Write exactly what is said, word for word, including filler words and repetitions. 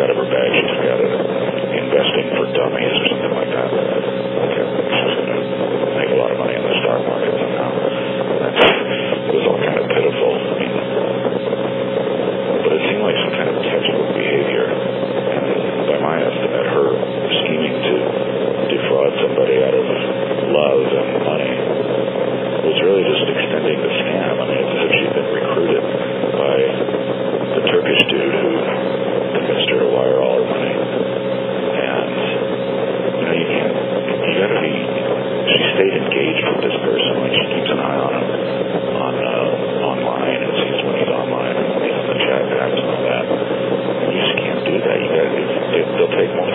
out of her bag. She's got it, investing for dummies or something like that. Okay, she's going to make a lot of money in the stock market somehow. That's, it was all kind of pitiful. I mean, but it seemed like some kind of textbook behavior. And by my estimate, her scheming to defraud somebody out of love and money was really just extending the scam. I mean, it's as if she'd been recruited by the Turkish dude who convinced her to wire all her money. And, you know, you can't, you gotta be, she stayed engaged with this person. Like, she keeps an eye on him on, uh, online and sees when he's online and when he's in the chat apps and all that. And you just can't do that. You gotta, they, they'll take